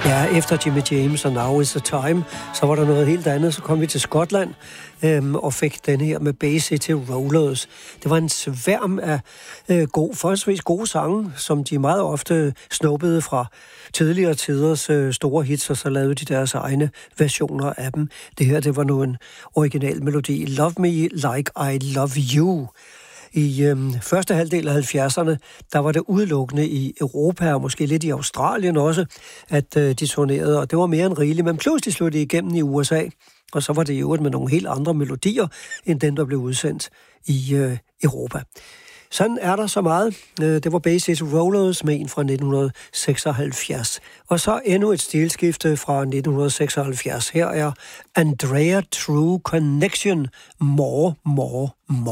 Ja, efter Jimmy James og Now Is The Time, så var der noget helt andet. Så kom vi til Skotland og fik den her med Bay City Rollers. Det var en sværm af forholdsvis gode sange, som de meget ofte snuppede fra tidligere tiders store hits, og så lavede de deres egne versioner af dem. Det her, det var nu en original melodi. Love Me Like I Love You. I første halvdel af 70'erne, der var det udelukkende i Europa, og måske lidt i Australien også, at de turnerede, og det var mere end rigeligt. Men pludselig slog det igennem i USA, og så var det i øvrigt med nogle helt andre melodier, end den, der blev udsendt i Europa. Sådan er der så meget. Det var Bay City Rollers med en fra 1976. Og så endnu et stilskifte fra 1976. Her er Andrea True Connection. More, more, more.